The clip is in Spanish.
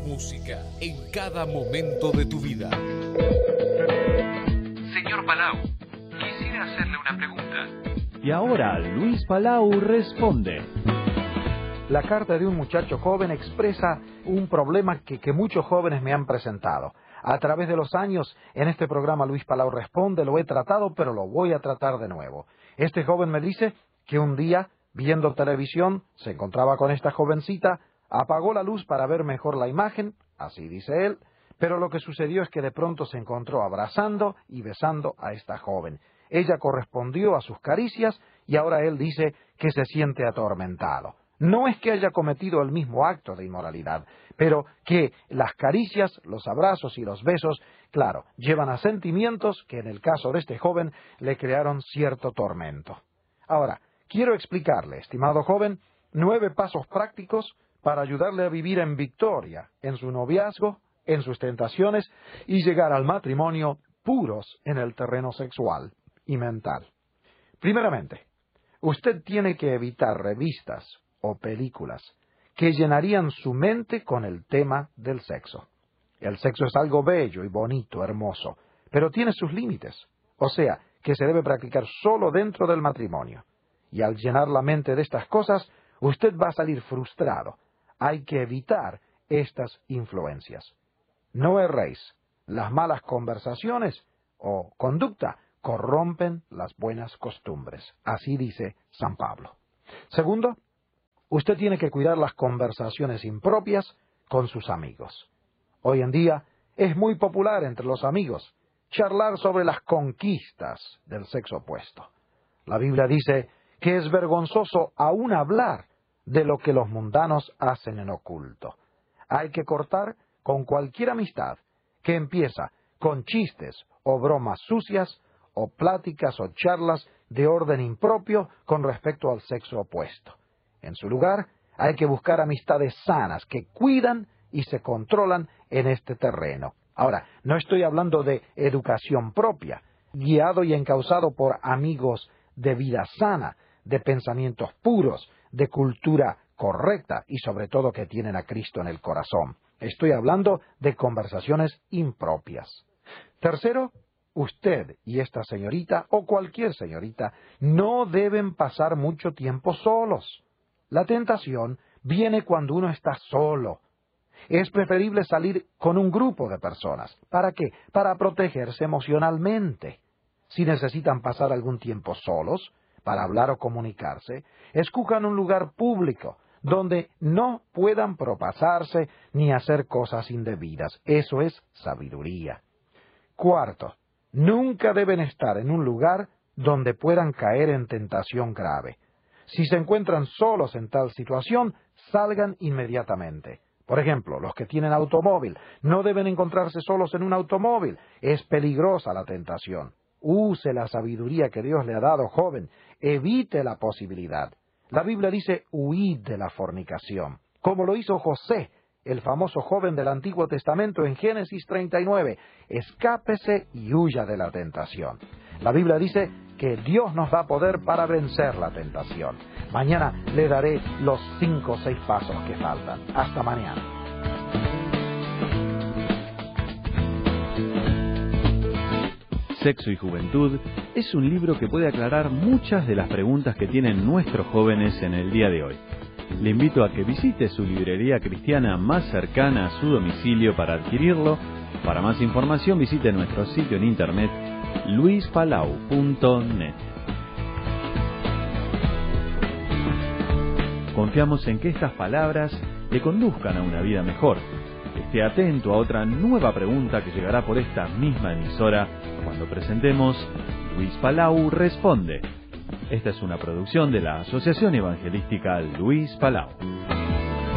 Música en cada momento de tu vida. Señor Palau, quisiera hacerle una pregunta. Y ahora Luis Palau responde. La carta de un muchacho joven expresa un problema que muchos jóvenes me han presentado. A través de los años, en este programa Luis Palau Responde, lo he tratado, pero lo voy a tratar de nuevo. Este joven me dice que un día, viendo televisión, se encontraba con esta jovencita, apagó la luz para ver mejor la imagen, así dice él, pero lo que sucedió es que de pronto se encontró abrazando y besando a esta joven. Ella correspondió a sus caricias y ahora él dice que se siente atormentado. No es que haya cometido el mismo acto de inmoralidad, pero que las caricias, los abrazos y los besos, claro, llevan a sentimientos que en el caso de este joven le crearon cierto tormento. Ahora, quiero explicarle, estimado joven, 9 pasos prácticos para ayudarle a vivir en victoria en su noviazgo, en sus tentaciones y llegar al matrimonio puros en el terreno sexual y mental. Primeramente, usted tiene que evitar revistas o películas que llenarían su mente con el tema del sexo. El sexo es algo bello y bonito, hermoso, pero tiene sus límites, o sea, que se debe practicar solo dentro del matrimonio. Y al llenar la mente de estas cosas, usted va a salir frustrado. Hay que evitar estas influencias. No erréis. Las malas conversaciones o conducta corrompen las buenas costumbres. Así dice San Pablo. Segundo, usted tiene que cuidar las conversaciones impropias con sus amigos. Hoy en día es muy popular entre los amigos charlar sobre las conquistas del sexo opuesto. La Biblia dice que es vergonzoso aún hablar de lo que los mundanos hacen en oculto. Hay que cortar con cualquier amistad que empieza con chistes o bromas sucias o pláticas o charlas de orden impropio con respecto al sexo opuesto. En su lugar, hay que buscar amistades sanas que cuidan y se controlan en este terreno. Ahora, no estoy hablando de educación propia, guiado y encauzado por amigos de vida sana, de pensamientos puros, de cultura correcta y sobre todo que tienen a Cristo en el corazón. Estoy hablando de conversaciones impropias. Tercero, usted y esta señorita o cualquier señorita no deben pasar mucho tiempo solos. La tentación viene cuando uno está solo. Es preferible salir con un grupo de personas. ¿Para qué? Para protegerse emocionalmente. Si necesitan pasar algún tiempo solos, para hablar o comunicarse, escojan un lugar público donde no puedan propasarse ni hacer cosas indebidas. Eso es sabiduría. Cuarto, nunca deben estar en un lugar donde puedan caer en tentación grave. Si se encuentran solos en tal situación, salgan inmediatamente. Por ejemplo, los que tienen automóvil no deben encontrarse solos en un automóvil. Es peligrosa la tentación. Use la sabiduría que Dios le ha dado, joven. Evite la posibilidad. La Biblia dice, huid de la fornicación, como lo hizo José, el famoso joven del Antiguo Testamento en Génesis 39. Escápese y huya de la tentación. La Biblia dice que Dios nos da poder para vencer la tentación. Mañana le daré los 5 o 6 pasos que faltan. Hasta mañana. Sexo y Juventud es un libro que puede aclarar muchas de las preguntas que tienen nuestros jóvenes en el día de hoy. Le invito a que visite su librería cristiana más cercana a su domicilio para adquirirlo. Para más información visite nuestro sitio en internet luispalau.net. Confiamos en que estas palabras le conduzcan a una vida mejor. Esté atento a otra nueva pregunta que llegará por esta misma emisora cuando presentemos Luis Palau Responde. Esta es una producción de la Asociación Evangelística Luis Palau.